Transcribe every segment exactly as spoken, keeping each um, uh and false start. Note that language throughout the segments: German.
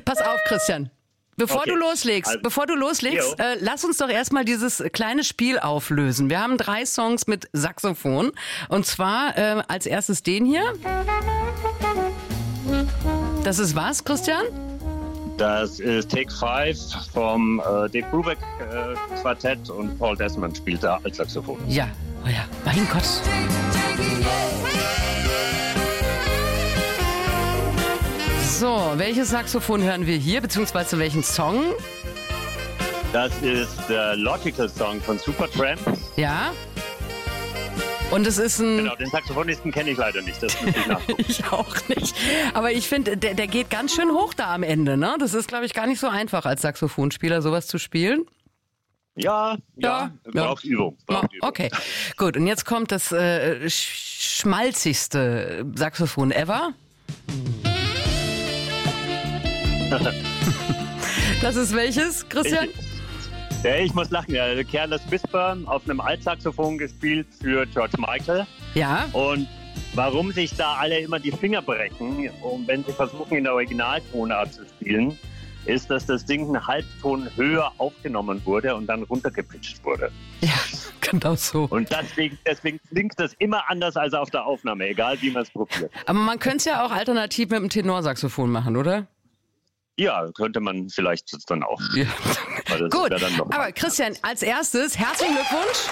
Pass auf, Christian. Bevor Okay. du loslegst, Also- bevor du loslegst, Jo. äh, lass uns doch erstmal dieses kleine Spiel auflösen. Wir haben drei Songs mit Saxophon. Und zwar äh, als erstes den hier. Das ist was, Christian? Das ist Take Five vom äh, Dave Brubeck äh, Quartett und Paul Desmond spielt da als Saxophon. Ja, oh ja, mein Gott. So, welches Saxophon hören wir hier, beziehungsweise welchen Song? Das ist der Logical Song von Supertramp. Ja. Und es ist ein... Genau, den Saxophonisten kenne ich leider nicht, das muss ich nachgucken. Ich auch nicht. Aber ich finde, der, der geht ganz schön hoch da am Ende, ne? Das ist, glaube ich, gar nicht so einfach als Saxophonspieler, sowas zu spielen. Ja, ja, Ja, braucht ja. Übung. Braucht Ja, Übung. okay, gut. Und jetzt kommt das äh, sch- schmalzigste Saxophon ever. Das ist welches, Christian? Ich, ja, ich muss lachen. Ja, Careless Whisper auf einem Altsaxophon gespielt für George Michael. Ja. Und warum sich da alle immer die Finger brechen, und wenn sie versuchen, in der Originaltonart zu spielen, ist, dass das Ding einen Halbton höher aufgenommen wurde und dann runtergepitcht wurde. Ja, genau so. Und deswegen, deswegen klingt das immer anders als auf der Aufnahme, egal wie man es probiert. Aber man könnte es ja auch alternativ mit dem Tenorsaxophon machen, oder? Ja, könnte man vielleicht dann auch. Ja. Weil das Gut, ist ja dann noch aber Christian, als erstes, herzlichen Glückwunsch.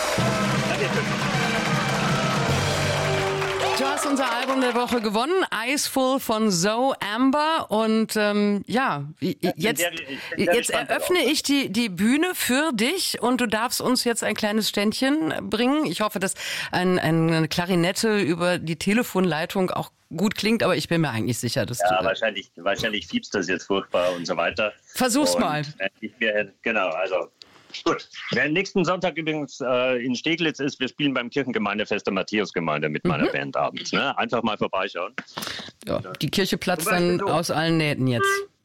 Du hast unser Album der Woche gewonnen, Iceful von Zoe Amber. Und ähm, ja, jetzt, sehr- ich bin sehr jetzt gespannt eröffne darauf. ich die, die Bühne für dich und du darfst uns jetzt ein kleines Ständchen bringen. Ich hoffe, dass ein, eine Klarinette über die Telefonleitung auch gut klingt, aber ich bin mir eigentlich sicher, dass Ja, du... wahrscheinlich, wahrscheinlich fiebst das jetzt furchtbar und so weiter. Versuch's und, mal. äh, Ich, mir, genau, also gut. Wer nächsten Sonntag übrigens äh, in Steglitz ist, wir spielen beim Kirchengemeindefest der Matthäusgemeinde mit meiner Band abends. Ne? Einfach mal vorbeischauen. Ja, die Kirche platzt Zum Beispiel dann so. aus allen Nähten jetzt.